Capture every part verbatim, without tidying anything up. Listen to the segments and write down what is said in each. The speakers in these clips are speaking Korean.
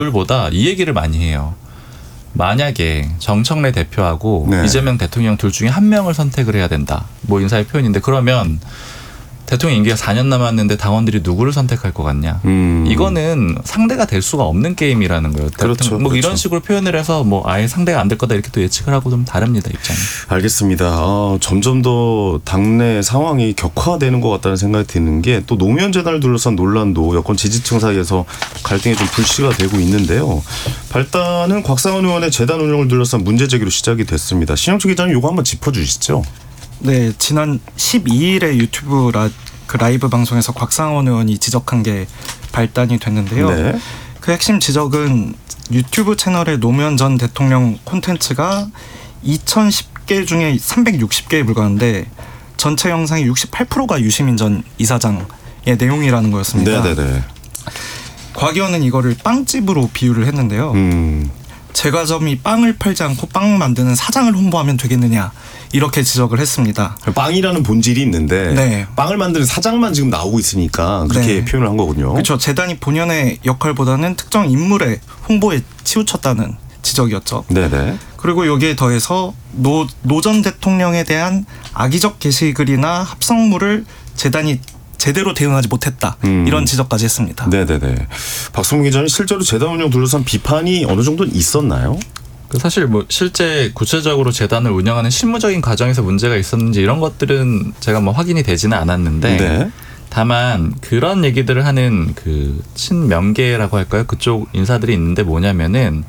보다 이 얘기를 많이 해요. 만약에 정청래 대표하고 네. 이재명 대통령 둘 중에 한 명을 선택을 해야 된다. 뭐 인사의 표현인데 그러면 대통령 임기가 사 년 남았는데 당원들이 누구를 선택할 것 같냐. 음. 이거는 상대가 될 수가 없는 게임이라는 거예요. 그렇죠. 뭐 그렇죠. 이런 식으로 표현을 해서 뭐 아예 상대가 안 될 거다 이렇게 또 예측을 하고 좀 다릅니다. 입장이. 알겠습니다. 아, 점점 더 당내 상황이 격화되는 것 같다는 생각이 드는 게 또 노무현 재단을 둘러싼 논란도 여권 지지층 사이에서 갈등이 좀 불씨가 되고 있는데요. 발단은 곽상원 의원의 재단 운영을 둘러싼 문제 제기로 시작이 됐습니다. 신영철 기자님 이거 한번 짚어주시죠. 네, 지난 십이 일에 유튜브 라, 그 라이브 방송에서 곽상원 의원이 지적한 게 발단이 됐는데요. 네. 그 핵심 지적은 유튜브 채널의 노무현 전 대통령 콘텐츠가 이천십 개 중에 삼백육십 개에 불과한데 전체 영상의 육십팔 퍼센트가 유시민 전 이사장의 내용이라는 거였습니다. 네네네. 곽 의원은 이거를 빵집으로 비유를 했는데요. 음. 제과점이 빵을 팔지 않고 빵 만드는 사장을 홍보하면 되겠느냐 이렇게 지적을 했습니다. 빵이라는 본질이 있는데 네. 빵을 만드는 사장만 지금 나오고 있으니까 그렇게 네. 표현을 한 거군요. 그렇죠. 재단이 본연의 역할보다는 특정 인물의 홍보에 치우쳤다는 지적이었죠. 네네. 그리고 여기에 더해서 노, 노 전 대통령에 대한 악의적 게시글이나 합성물을 재단이 제대로 대응하지 못했다. 음. 이런 지적까지 했습니다. 네네네. 박성민 기자는 실제로 재단 운영 둘러싼 비판이 어느 정도는 있었나요? 사실 뭐 실제 구체적으로 재단을 운영하는 실무적인 과정에서 문제가 있었는지 이런 것들은 제가 뭐 확인이 되지는 않았는데 네. 다만 그런 얘기들을 하는 그 친명계라고 할까요? 그쪽 인사들이 있는데 뭐냐면은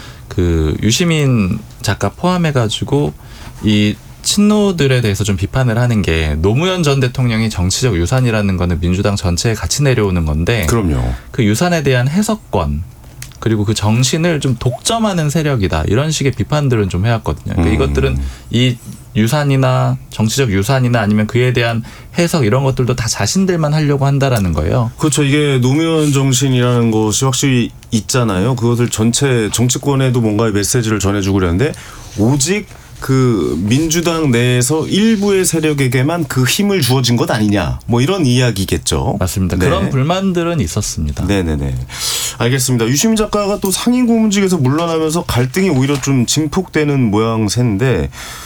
그 유시민 작가 포함해가지고 이 친노들에 대해서 좀 비판을 하는 게 노무현 전 대통령이 정치적 유산이라는 거는 민주당 전체에 같이 내려오는 건데 그럼요. 그 유산에 대한 해석권 그리고 그 정신을 좀 독점하는 세력이다. 이런 식의 비판들은 좀 해왔거든요. 그러니까 음. 이것들은 이 유산이나 정치적 유산이나 아니면 그에 대한 해석 이런 것들도 다 자신들만 하려고 한다라는 거예요. 그렇죠. 이게 노무현 정신이라는 것이 확실히 있잖아요. 그것을 전체 정치권에도 뭔가의 메시지를 전해주고 그러는데 오직 그 민주당 내에서 일부의 세력에게만 그 힘을 주어진 것 아니냐. 뭐 이런 이야기겠죠. 맞습니다. 네. 그런 불만들은 있었습니다. 네네네. 알겠습니다. 유시민 작가가 또 상임 고문직에서 물러나면서 갈등이 오히려 좀 증폭되는 모양새인데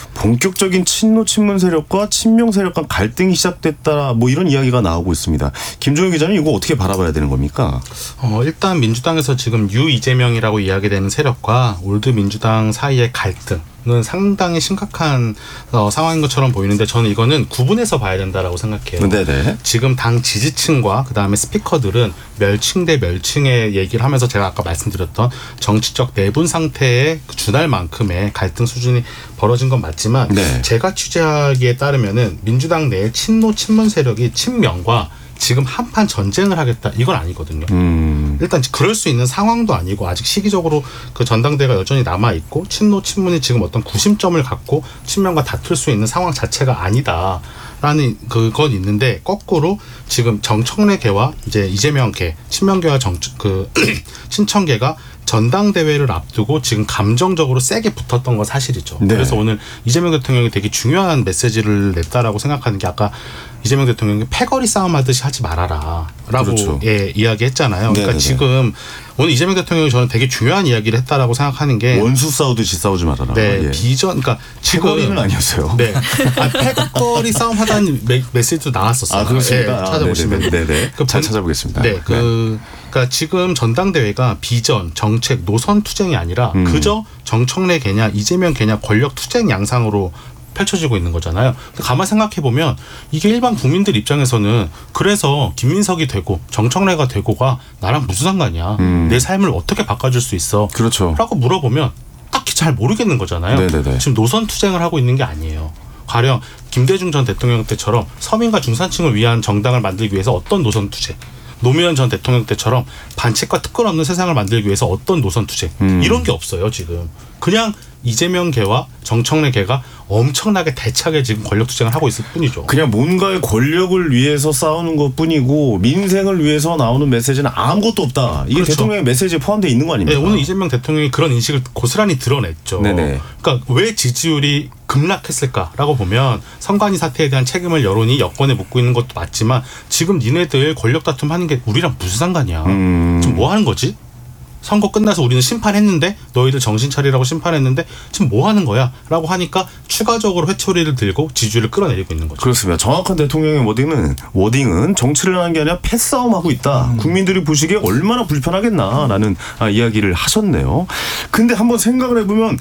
본격적인 친노 친문 세력과 친명 세력 간 갈등이 시작됐다. 뭐 이런 이야기가 나오고 있습니다. 김종현 기자는 이거 어떻게 바라봐야 되는 겁니까? 어, 일단 민주당에서 지금 유 이재명이라고 이야기되는 세력과 올드 민주당 사이의 갈등 는 상당히 심각한 어, 상황인 것처럼 보이는데 저는 이거는 구분해서 봐야 된다라고 생각해요. 네네. 지금 당 지지층과 그다음에 스피커들은 멸칭 대 멸칭의 얘기를 하면서 제가 아까 말씀드렸던 정치적 내분 상태에 준할 만큼의 갈등 수준이 벌어진 건 맞지만 네. 제가 취재하기에 따르면은 민주당 내의 친노 친문 세력이 친명과 지금 한판 전쟁을 하겠다 이건 아니거든요. 음. 일단 그럴 수 있는 상황도 아니고 아직 시기적으로 그 전당대가 여전히 남아 있고 친노 친문이 지금 어떤 구심점을 갖고 친명과 다툴 수 있는 상황 자체가 아니다라는 그건 있는데 거꾸로 지금 정청래계와 이제 이재명계 친명계와 정 그 신청계가 전당대회를 앞두고 지금 감정적으로 세게 붙었던 건 사실이죠. 네. 그래서 오늘 이재명 대통령이 되게 중요한 메시지를 냈다라고 생각하는 게 아까 이재명 대통령이 패거리 싸움하듯이 하지 말아라 라고 그렇죠. 예, 이야기했잖아요. 그러니까 네네네. 지금 오늘 이재명 대통령이 저는 되게 중요한 이야기를 했다라고 생각하는 게 원수 싸우듯이 싸우지 말아라. 네, 예. 비전 그러니까 패거리는 아니었어요. 네, 아, 패거리 싸움 하다는 메, 메시지도 나왔었어요. 아 그렇습니다. 네, 찾아보시면 네네. 네네. 그 잘 찾아보겠습니다. 네, 그 네. 그러니까 지금 전당대회가 비전, 정책, 노선 투쟁이 아니라 음. 그저 정청래 개냐 이재명 개냐 권력 투쟁 양상으로 펼쳐지고 있는 거잖아요. 가만 생각해 보면 이게 일반 국민들 입장에서는 그래서 김민석이 되고 정청래가 되고가 나랑 무슨 상관이야? 음. 내 삶을 어떻게 바꿔줄 수 있어? 그렇죠. 라고 물어보면 딱히 잘 모르겠는 거잖아요. 네네네. 지금 노선 투쟁을 하고 있는 게 아니에요. 가령 김대중 전 대통령 때처럼 서민과 중산층을 위한 정당을 만들기 위해서 어떤 노선 투쟁, 노무현 전 대통령 때처럼 반칙과 특권 없는 세상을 만들기 위해서 어떤 노선 투쟁 음. 이런 게 없어요. 지금 그냥 이재명계와 정청래계가 엄청나게 대차게 지금 권력 투쟁을 하고 있을 뿐이죠. 그냥 뭔가의 권력을 위해서 싸우는 것뿐이고 민생을 위해서 나오는 메시지는 아무것도 없다. 이게 그렇죠. 대통령의 메시지에 포함되어 있는 거 아닙니까? 네, 오늘 이재명 대통령이 그런 인식을 고스란히 드러냈죠. 네네. 그러니까 왜 지지율이 급락했을까라고 보면 선관위 사태에 대한 책임을 여론이 여권에 묻고 있는 것도 맞지만 지금 니네들 권력 다툼 하는 게 우리랑 무슨 상관이야. 음. 지금 뭐 하는 거지? 선거 끝나서 우리는 심판했는데 너희들 정신 차리라고 심판했는데 지금 뭐 하는 거야? 라고 하니까 추가적으로 회초리를 들고 지지율을 끌어내리고 있는 거죠. 그렇습니다. 정확한 대통령의 워딩은 워딩은 정치를 하는 게 아니라 패싸움하고 있다. 음. 국민들이 보시기에 얼마나 불편하겠나라는 아, 이야기를 하셨네요. 근데 한번 생각을 해보면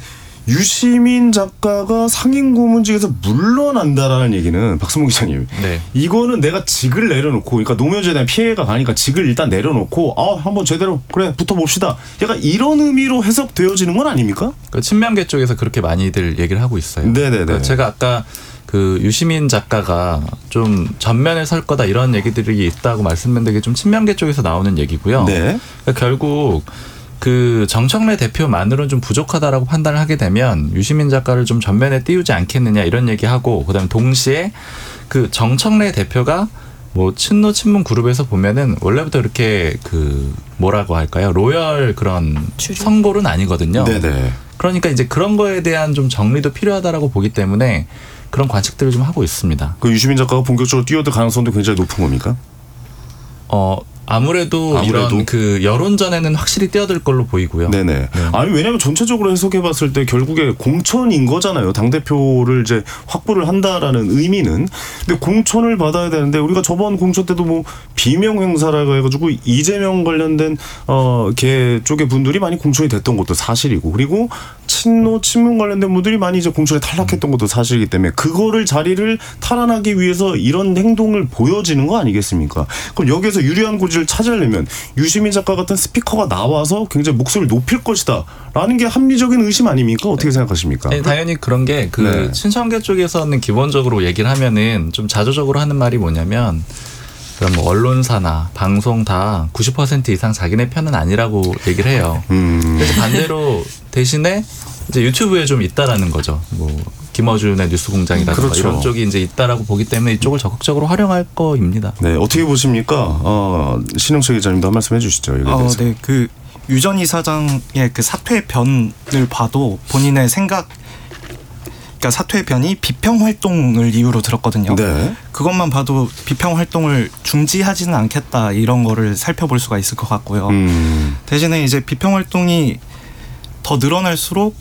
유시민 작가가 상임고문직에서 물러난다라는 얘기는 박성문 기자님. 네. 이거는 내가 직을 내려놓고 그러니까 노무현재에 대한 피해가 가니까 직을 일단 내려놓고 아 한번 제대로 그래 붙어봅시다. 약간 이런 의미로 해석되어지는 건 아닙니까? 그 친명계 쪽에서 그렇게 많이들 얘기를 하고 있어요. 네네네. 그러니까 제가 아까 그 유시민 작가가 좀 전면에 설 거다 이런 얘기들이 있다고 말씀드린 게 좀 친명계 쪽에서 나오는 얘기고요. 네. 그러니까 결국 그 정청래 대표만으로는 좀 부족하다라고 판단을 하게 되면 유시민 작가를 좀 전면에 띄우지 않겠느냐 이런 얘기하고 그다음에 동시에 그 정청래 대표가 뭐 친노 친문 그룹에서 보면은 원래부터 이렇게 그 뭐라고 할까요? 로열 그런 주류. 성골은 아니거든요. 네네. 그러니까 이제 그런 거에 대한 좀 정리도 필요하다라고 보기 때문에 그런 관측들을 좀 하고 있습니다. 그 유시민 작가가 본격적으로 뛰어들 가능성도 굉장히 높은 겁니까? 어. 아무래도, 아무래도 이런 그 여론전에는 확실히 뛰어들 걸로 보이고요. 네네. 네. 아니 왜냐하면 전체적으로 해석해봤을 때 결국에 공천인 거잖아요. 당 대표를 이제 확보를 한다라는 의미는. 근데 공천을 받아야 되는데 우리가 저번 공천 때도 뭐 비명 행사라고 해가지고 이재명 관련된 어걔 쪽의 분들이 많이 공천이 됐던 것도 사실이고 그리고 친노 친문 관련된 분들이 많이 이제 공천에 탈락했던 것도 사실이기 때문에 그거를 자리를 탈환하기 위해서 이런 행동을 보여지는 거 아니겠습니까? 그럼 여기에서 유리한 고지를 찾으려면 유시민 작가 같은 스피커가 나와서 굉장히 목소리를 높일 것이다 라는 게 합리적인 의심 아닙니까? 어떻게 생각하십니까? 네, 당연히 그런 게 그 네. 친정계 쪽에서는 기본적으로 얘기를 하면은 좀 자조적으로 하는 말이 뭐냐면 그럼 뭐 언론사나 방송 다 구십 퍼센트 이상 자기네 편은 아니라고 얘기를 해요. 음. 그래서 반대로 대신에 이제 유튜브에 좀 있다라는 거죠. 뭐 김어준의 뉴스공장이라든가 그렇죠. 이런 쪽이 이제 있다라고 보기 때문에 이쪽을 적극적으로 활용할 거입니다. 네, 어떻게 보십니까? 어, 신영철 기자님도 한 말씀 해주시죠. 어, 네, 그 유 전 이사장의 그 사퇴 변을 봐도 본인의 생각. 그러니까 사퇴 변이 비평 활동을 이유로 들었거든요. 네. 그것만 봐도 비평 활동을 중지하지는 않겠다 이런 거를 살펴볼 수가 있을 것 같고요. 음. 대신에 이제 비평 활동이 더 늘어날수록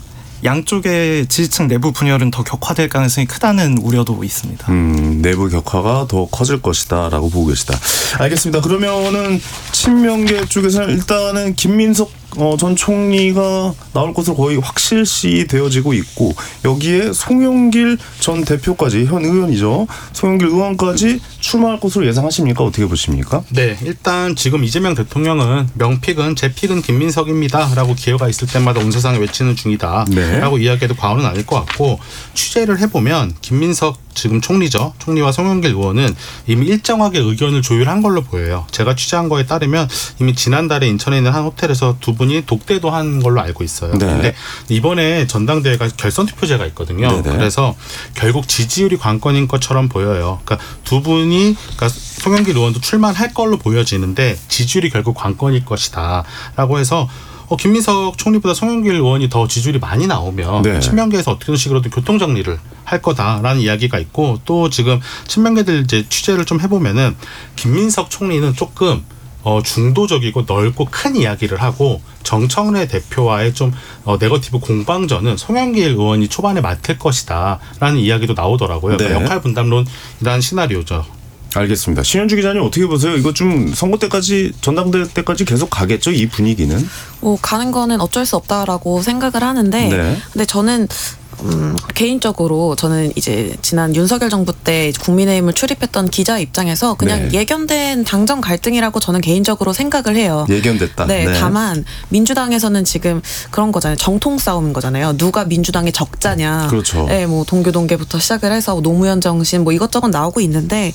양쪽의 지지층 내부 분열은 더 격화될 가능성이 크다는 우려도 있습니다. 음, 내부 격화가 더 커질 것이다라고 보고 계시다. 알겠습니다. 그러면은 친명계 쪽에서는 일단은 김민석 어, 전 총리가 나올 것으로 거의 확실시 되어지고 있고 여기에 송영길 전 대표까지 현 의원이죠. 송영길 의원까지 출마할 것으로 예상하십니까? 어떻게 보십니까? 네. 일단 지금 이재명 대통령은 명픽은 제 픽은 김민석입니다. 라고 기회가 있을 때마다 온 세상에 외치는 중이다. 네. 라고 이야기해도 과언은 아닐 것 같고 취재를 해보면 김민석 지금 총리죠. 총리와 송영길 의원은 이미 일정하게 의견을 조율한 걸로 보여요. 제가 취재한 거에 따르면 이미 지난달에 인천에 있는 한 호텔에서 두 분이 독대도 한 걸로 알고 있어요. 네. 근데 이번에 전당대회가 결선 투표제가 있거든요. 네네. 그래서 결국 지지율이 관건인 것처럼 보여요. 그러니까 두 분이 그러니까 송영길 의원도 출마할 걸로 보여지는데 지지율이 결국 관건일 것이다라고 해서 어, 김민석 총리보다 송영길 의원이 더 지지율이 많이 나오면 네. 친명계에서 어떤 식으로든 교통정리를 할 거다라는 이야기가 있고 또 지금 친명계들 이제 취재를 좀 해보면은 김민석 총리는 조금 어, 중도적이고 넓고 큰 이야기를 하고 정청래 대표와의 좀 어, 네거티브 공방전은 송영길 의원이 초반에 맡을 것이다라는 이야기도 나오더라고요. 네. 그러니까 역할 분담론이라는 시나리오죠. 알겠습니다. 신현주 기자님 어떻게 보세요? 이거 좀 선거 때까지 전당대회 때까지 계속 가겠죠? 이 분위기는? 뭐 가는 거는 어쩔 수 없다라고 생각을 하는데 네. 근데 저는 음, 개인적으로 저는 이제 지난 윤석열 정부 때 국민의힘을 출입했던 기자 입장에서 그냥 네. 예견된 당정 갈등이라고 저는 개인적으로 생각을 해요. 예견됐다. 네, 네. 다만 민주당에서는 지금 그런 거잖아요. 정통 싸움인 거잖아요. 누가 민주당의 적자냐. 그렇죠. 네, 뭐 동교동계부터 시작을 해서 노무현 정신 뭐 이것저것 나오고 있는데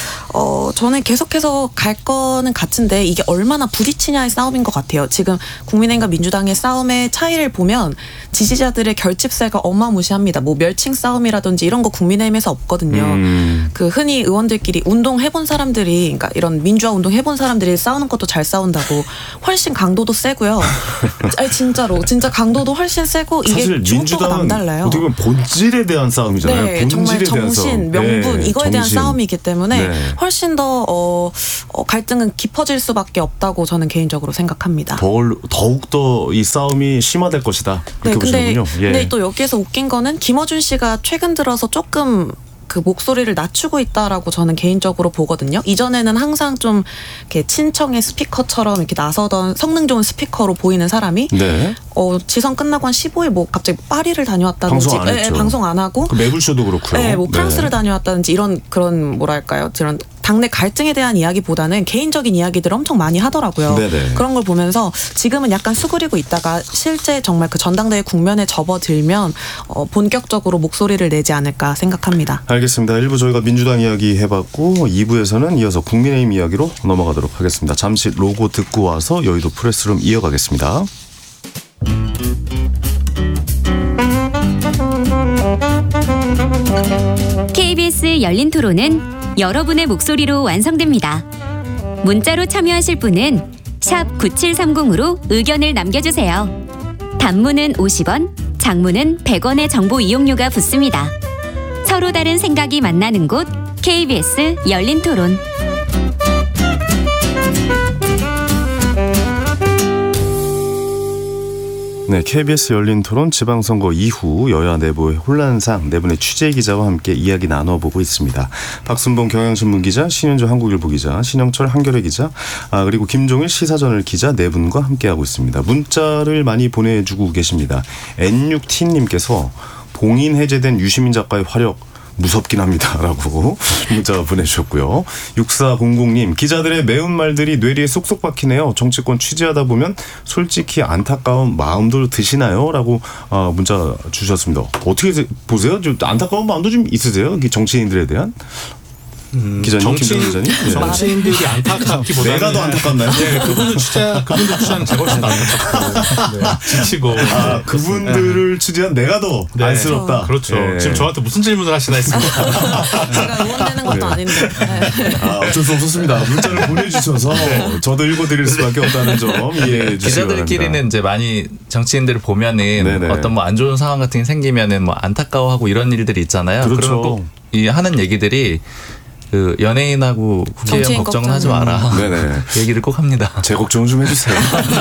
어, 저는 계속해서 갈 거는 같은데 이게 얼마나 부딪히냐의 싸움인 것 같아요. 지금 국민의힘과 민주당의 싸움의 차이를 보면 지지자들의 결집세가 어마무시합니다. 뭐 멸칭 싸움이라든지 이런 거 국민의힘에서 없거든요. 음. 그 흔히 의원들끼리 운동 해본 사람들이 그러니까 이런 민주화 운동 해본 사람들이 싸우는 것도 잘 싸운다고 훨씬 강도도 세고요. 아니 진짜로 진짜 강도도 훨씬 세고 이게 주목도가 남달라요. 어떻게 보면 본질에 대한 싸움이잖아요. 네, 본질에 정말 정신, 대한 명분 네, 이거에 정신. 대한 싸움이기 때문에 네. 훨씬 더 어, 어, 갈등은 깊어질 수밖에 없다고 저는 개인적으로 생각합니다. 더, 더욱더 이 싸움이 심화될 것이다. 그렇게 네, 근데, 보시는군요. 예. 근데 또 여기에서 웃긴 거는 김어준 씨가 최근 들어서 조금 그 목소리를 낮추고 있다라고 저는 개인적으로 보거든요. 이전에는 항상 좀 이렇게 친청의 스피커처럼 이렇게 나서던 성능 좋은 스피커로 보이는 사람이 네. 어, 지선 끝나고 한 십오 일 뭐 갑자기 파리를 다녀왔다든지 방송 안 네, 했죠. 방송 안 하고 그 매불쇼도 그렇고요. 네, 뭐 프랑스를 네. 다녀왔다든지 이런 그런 뭐랄까요? 이런 당내 갈등에 대한 이야기보다는 개인적인 이야기들을 엄청 많이 하더라고요. 네네. 그런 걸 보면서 지금은 약간 수그리고 있다가 실제 정말 그 전당대회 국면에 접어들면 어, 본격적으로 목소리를 내지 않을까 생각합니다. 알겠습니다. 일 부 저희가 민주당 이야기 해봤고 이 부에서는 이어서 국민의힘 이야기로 넘어가도록 하겠습니다. 잠시 로고 듣고 와서 여의도 프레스룸 이어가겠습니다. 케이비에스 열린 토론은 여러분의 목소리로 완성됩니다. 문자로 참여하실 분은 샵 구칠삼공으로 의견을 남겨주세요. 단문은 오십 원, 장문은 백 원의 정보 이용료가 붙습니다. 서로 다른 생각이 만나는 곳 케이비에스 열린 토론. 네, 케이비에스 열린 토론 지방선거 이후 여야 내부의 혼란상 네 분의 취재 기자와 함께 이야기 나눠보고 있습니다. 박순봉 경향신문 기자, 신현주 한국일보 기자, 신영철 한겨레 기자, 아, 그리고 김종일 시사저널 기자 네 분과 함께하고 있습니다. 문자를 많이 보내주고 계십니다. 엔 육 티님께서 봉인 해제된 유시민 작가의 화력 무섭긴 합니다. 라고 문자 보내주셨고요. 육사공공님 기자들의 매운 말들이 뇌리에 쏙쏙 박히네요. 정치권 취재하다 보면 솔직히 안타까운 마음도 드시나요? 라고 문자 주셨습니다. 어떻게 보세요? 좀 안타까운 마음도 좀 있으세요? 정치인들에 대한? 음, 기자님, 정치인, 김 기자님? 정치인들이 안타깝기보다는 내가 더 안타깝나요? 네, 그분들 취재, 그분들 취재하는 제가 훨씬 더 안타깝고 네, 지치고 아, 그분들을 취재한 내가 더 네. 안쓰럽다. 그렇죠. 네. 지금 저한테 무슨 질문을 하시나 했습니다. 제가 의원되는 것도 네. 아닌데. 네. 아, 어쩔 수 없었습니다. 문자를 보내주셔서 저도 읽어드릴 수밖에 없다는 점 이해해 주시기 바랍니다. 기자들끼리는 이제 많이 정치인들을 보면은 네네. 어떤 뭐 안 좋은 상황 같은 게 생기면은 뭐 안타까워하고 이런 일들이 있잖아요. 그렇죠. 그러면 꼭 이 하는 얘기들이 그 연예인하고 국회의원 정치인 걱정은 걱정. 하지 마라. 네네. 그 얘기를 꼭 합니다. 제 걱정 좀 해주세요.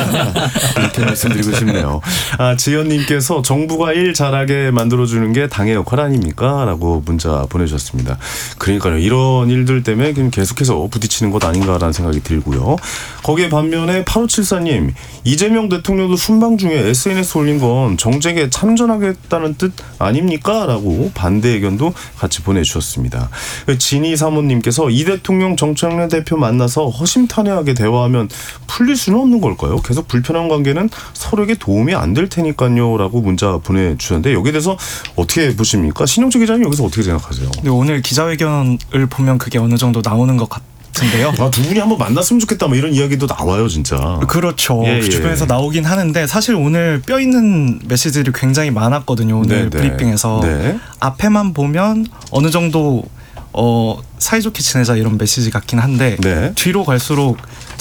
이렇게 말씀드리고 싶네요. 아, 지연님께서 정부가 일 잘하게 만들어주는 게 당의 역할 아닙니까? 라고 문자 보내주셨습니다. 그러니까요. 이런 일들 때문에 계속해서 부딪히는 것 아닌가라는 생각이 들고요. 거기에 반면에 팔오칠사님 이재명 대통령도 순방 중에 에스엔에스 올린 건 정쟁에 참전하겠다는 뜻 아닙니까? 라고 반대 의견도 같이 보내주셨습니다. 진이 사모님께서 이 대통령 정청래 대표 만나서 허심탄회하게 대화하면 풀릴 수는 없는 걸까요? 계속 불편한 관계는 서로에게 도움이 안 될 테니까요. 라고 문자 보내주셨는데 여기에 대해서 어떻게 보십니까? 신영철 기자님 여기서 어떻게 생각하세요? 근데 오늘 기자회견을 보면 그게 어느 정도 나오는 것 같은데요. 아, 두 분이 한번 만났으면 좋겠다 뭐 이런 이야기도 나와요 진짜. 그렇죠. 예, 예. 주변에서 나오긴 하는데 사실 오늘 뼈 있는 메시지들이 굉장히 많았거든요. 오늘 네, 네. 브리핑에서. 네. 앞에만 보면 어느 정도 어, 사이좋게 지내자 이런 메시지 같긴 한데 네. 뒤로 갈수록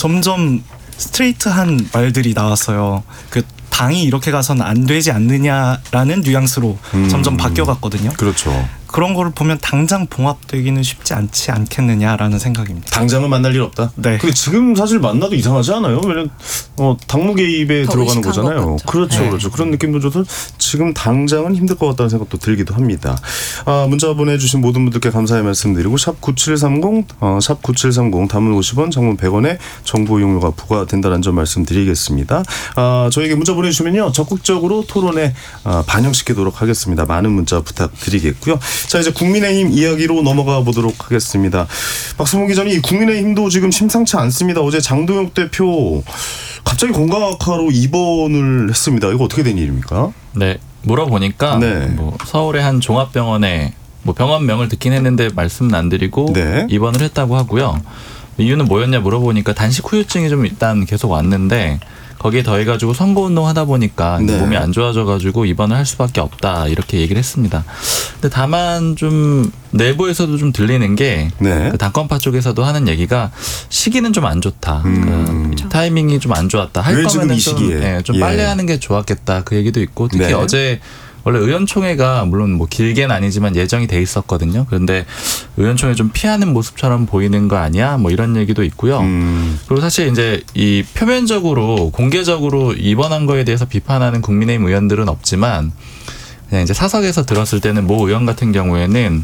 점점 스트레이트한 말들이 나왔어요. 그 당이 이렇게 가서는 안 되지 않느냐라는 뉘앙스로 음. 점점 바뀌어갔거든요. 그렇죠. 그런 거를 보면 당장 봉합되기는 쉽지 않지 않겠느냐라는 생각입니다. 당장은 만날 일 없다. 네. 근데 지금 사실 만나도 이상하지 않아요? 왜냐면 어, 당무 개입에 더 들어가는 의식한 거잖아요. 것 같죠. 그렇죠, 네. 그렇죠. 그런 느낌도 줘서 지금 당장은 힘들 것 같다는 생각도 들기도 합니다. 아, 문자 보내주신 모든 분들께 감사의 말씀드리고 샵 구칠삼공, 어, 샵 구칠삼공 단문 오십 원, 장문 백 원의 정보 이용료가 부과된다는 점 말씀드리겠습니다. 아, 저에게 문자 보내주시면요 적극적으로 토론에 아, 반영시키도록 하겠습니다. 많은 문자 부탁드리겠고요. 자, 이제 국민의힘 이야기로 넘어가 보도록 하겠습니다. 박수봉 기자님, 국민의힘도 지금 심상치 않습니다. 어제 장동혁 대표 갑자기 건강학과로 입원을 했습니다. 이거 어떻게 된 일입니까? 네, 물어보니까 네. 뭐 서울의 한 종합병원에 뭐 병원명을 듣긴 했는데 말씀은 안 드리고 네. 입원을 했다고 하고요. 이유는 뭐였냐 물어보니까 단식 후유증이 좀 일단 계속 왔는데 거기에 더해가지고 선거운동 하다 보니까 네. 몸이 안 좋아져가지고 입원을 할 수밖에 없다 이렇게 얘기를 했습니다. 근데 다만 좀 내부에서도 좀 들리는 게 네. 그 당권파 쪽에서도 하는 얘기가 시기는 좀 안 좋다. 음. 그 타이밍이 좀 안 좋았다. 할 왜 지금 거면은 이 좀, 시기에? 예, 좀 예. 빨리 하는 게 좋았겠다. 그 얘기도 있고 특히 네. 어제 원래 의원총회가 물론 뭐 길게는 아니지만 예정이 돼 있었거든요. 그런데 의원총회 좀 피하는 모습처럼 보이는 거 아니야? 뭐 이런 얘기도 있고요. 음. 그리고 사실 이제 이 표면적으로 공개적으로 입원한 거에 대해서 비판하는 국민의힘 의원들은 없지만 그냥 이제 사석에서 들었을 때는 모 의원 같은 경우에는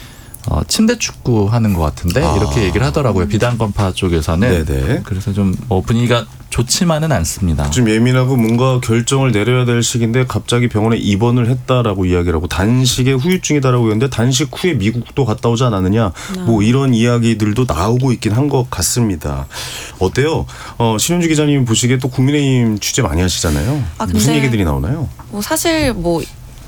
어, 침대 축구 하는 것 같은데 아. 이렇게 얘기를 하더라고요. 비단건파 쪽에서는. 네네. 그래서 좀 뭐 분위기가 좋지만은 않습니다. 좀 예민하고 뭔가 결정을 내려야 될 시기인데 갑자기 병원에 입원을 했다라고 이야기를 하고 단식의 후유증이다라고 했는데 단식 후에 미국도 갔다 오지 않았느냐. 네. 뭐 이런 이야기들도 나오고 있긴 한 것 같습니다. 어때요? 어, 신현주 기자님 보시기에 또 국민의힘 취재 많이 하시잖아요. 아, 무슨 얘기들이 나오나요? 뭐 사실 뭐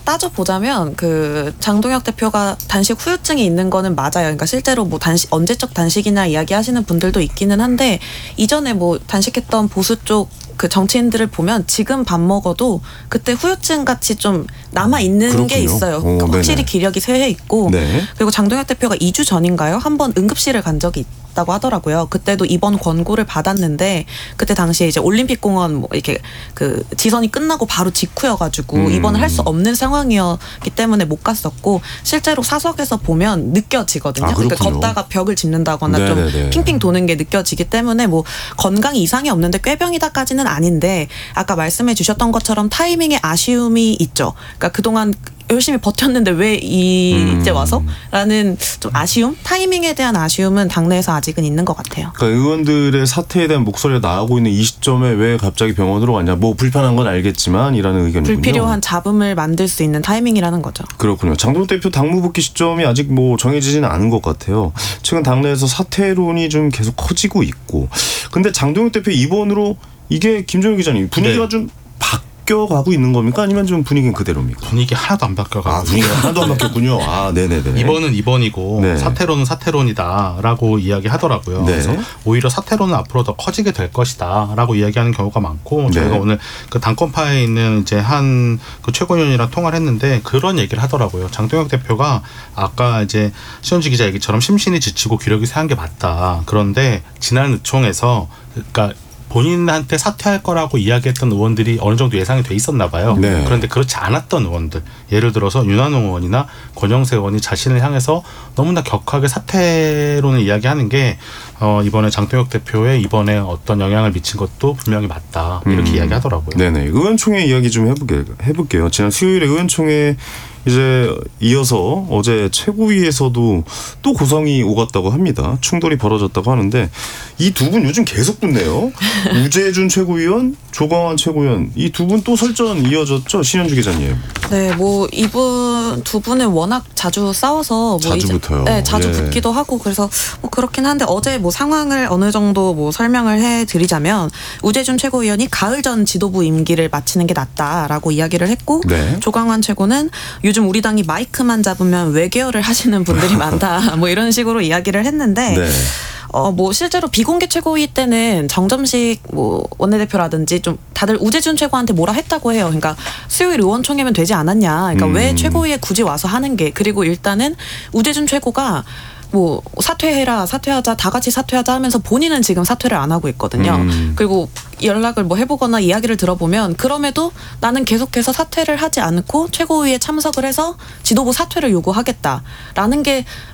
따져보자면 그 장동혁 대표가 단식 후유증이 있는 거는 맞아요. 그러니까 실제로 뭐 단식 언제적 단식이냐 이야기하시는 분들도 있기는 한데 이전에 뭐 단식했던 보수 쪽 그 정치인들을 보면 지금 밥 먹어도 그때 후유증 같이 좀 남아 있는 그렇군요. 게 있어요. 오, 확실히 기력이 쇠해 있고 네. 그리고 장동혁 대표가 이 주 전인가요? 한번 응급실을 간 적이 있다고 하더라고요. 그때도 입원 권고를 받았는데 그때 당시에 이제 올림픽공원 뭐 이렇게 그 지선이 끝나고 바로 직후여가지고 음. 입원을 할 수 없는 상황이었기 때문에 못 갔었고 실제로 사석에서 보면 느껴지거든요. 아, 그러니까 걷다가 벽을 짚는다거나 네네네. 좀 핑핑 도는 게 느껴지기 때문에 뭐 건강에 이상이 없는데 꾀병이다까지는 아닌데 아까 말씀해 주셨던 것처럼 타이밍에 아쉬움이 있죠. 그러니까 그동안 열심히 버텼는데 왜 이제 와서? 라는 좀 아쉬움? 타이밍에 대한 아쉬움은 당내에서 아직은 있는 것 같아요. 그러니까 의원들의 사퇴에 대한 목소리가 나오고 있는 이 시점에 왜 갑자기 병원으로 왔냐. 뭐 불편한 건 알겠지만 이라는 의견이군요. 불필요한 잡음을 만들 수 있는 타이밍이라는 거죠. 그렇군요. 장동혁 대표 당무 복귀 시점이 아직 뭐 정해지지는 않은 것 같아요. 최근 당내에서 사퇴론이 좀 계속 커지고 있고. 근데 장동혁 대표 입원으로 이게 김종일 기자님 분위기가 네. 좀 바뀌어가고 있는 겁니까? 아니면 좀 분위기는 그대로입니까? 분위기 하나도 안 바뀌어가고 아, 분위기가 하나도 안 바뀌었군요. 아, 네네네. 이번은 이번이고 네. 사퇴론은 사퇴론이다라고 이야기하더라고요. 네. 그래서 오히려 사퇴론은 앞으로 더 커지게 될 것이다라고 이야기하는 경우가 많고 네. 저희가 오늘 그 당권파에 있는 이제 한 그 최고위원이랑 통화를 했는데 그런 얘기를 하더라고요. 장동혁 대표가 아까 이제 신현주 기자 얘기처럼 심신이 지치고 기력이 쇠한 게 맞다. 그런데 지난 의총에서 그러니까 본인한테 사퇴할 거라고 이야기했던 의원들이 어느 정도 예상이 돼 있었나 봐요. 네. 그런데 그렇지 않았던 의원들. 예를 들어서 윤한홍 의원이나 권영세 의원이 자신을 향해서 너무나 격하게 사퇴론을 이야기하는 게 어, 이번에 장동혁 대표의 이번에 어떤 영향을 미친 것도 분명히 맞다. 이렇게 음. 이야기하더라고요. 네네. 의원총회 이야기 좀 해볼게, 해볼게요. 지난 수요일에 의원총회 이제 이어서 어제 최고위에서도 또 고성이 오갔다고 합니다. 충돌이 벌어졌다고 하는데 이 두 분 요즘 계속 붙네요. 우재준 최고위원, 조광환 최고위원 이 두 분 또 설전 이어졌죠, 신현주 기자님. 네, 뭐 이분 두 분은 워낙 자주 싸워서 뭐 자주 붙어요. 네, 자주 예. 붙기도 하고 그래서 뭐 그렇긴 한데 어제 뭐 상황을 어느 정도 뭐 설명을 해드리자면 우재준 최고위원이 가을 전 지도부 임기를 마치는 게 낫다라고 이야기를 했고 네. 조광환 최고는 요즘 우리 당이 마이크만 잡으면 외계어를 하시는 분들이 많다. 뭐 이런 식으로 이야기를 했는데 네. 어, 뭐 실제로 비공개 최고위 때는 정점식 뭐 원내대표라든지 좀 다들 우재준 최고한테 뭐라 했다고 해요. 그러니까 수요일 의원총회면 되지 않았냐. 그러니까 음. 왜 최고위에 굳이 와서 하는 게. 그리고 일단은 우재준 최고가 뭐 사퇴해라 사퇴하자 다 같이 사퇴하자 하면서 본인은 지금 사퇴를 안 하고 있거든요. 음. 그리고 연락을 뭐 해보거나 이야기를 들어보면 그럼에도 나는 계속해서 사퇴를 하지 않고 최고위에 참석을 해서 지도부 사퇴를 요구하겠다라는 게